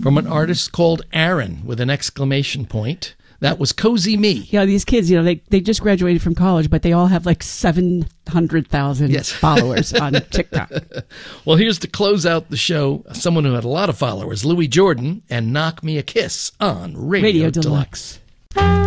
from an artist called Aaron with an exclamation point. That was Cozy Me. Yeah, these kids, they just graduated from college, but they all have like 700,000 followers on TikTok. Well, here's to close out the show, someone who had a lot of followers, Louis Jordan, and Knock Me a Kiss on Radio Deluxe.